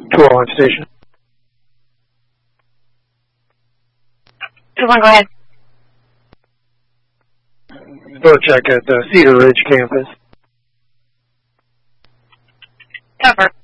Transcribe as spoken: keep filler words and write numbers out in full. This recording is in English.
two oh one station. two oh one, go ahead. Door check at the Cedar Ridge campus. Cover.